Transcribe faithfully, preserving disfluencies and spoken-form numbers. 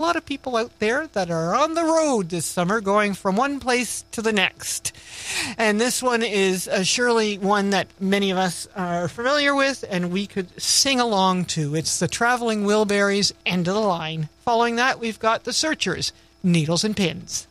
lot of people out there that are on the road this summer going from one place to the next. And this one is uh, surely one that many of us are familiar with and we could sing along to. It's the Traveling Wilburys, End of the Line. Following that, we've got the Searchers, Needles and Pins.